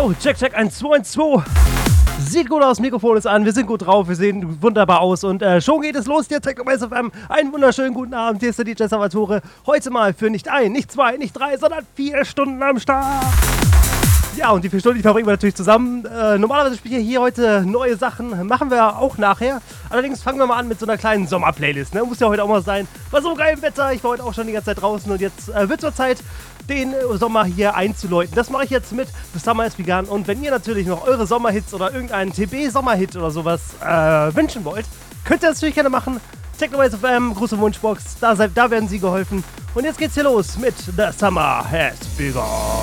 Jo, check, 1, 2, 1, 2. Sieht gut aus, Mikrofon ist an, wir sind gut drauf, wir sehen wunderbar aus und schon geht es los hier, Techno-Bass FM. Einen wunderschönen guten Abend, hier ist der DJ Salvatore. Heute mal für nicht 1, nicht 2, nicht 3, sondern 4 Stunden am Start. Ja, und die 4 Stunden, die verbringen wir natürlich zusammen. Normalerweise spiele ich hier heute neue Sachen, machen wir auch nachher. Allerdings fangen wir mal an mit so einer kleinen Sommerplaylist, ne? Muss ja heute auch mal sein. War so geil im Wetter, ich war heute auch schon die ganze Zeit draußen und jetzt wird es Zeit, den Sommer hier einzuläuten. Das mache ich jetzt mit The Summer Has Begun. Und wenn ihr natürlich noch eure Sommerhits oder irgendeinen TB-Sommerhit oder sowas wünschen wollt, könnt ihr das natürlich gerne machen. Techno-Bass FM, große Wunschbox, da werden sie geholfen. Und jetzt geht's hier los mit The Summer Has Begun.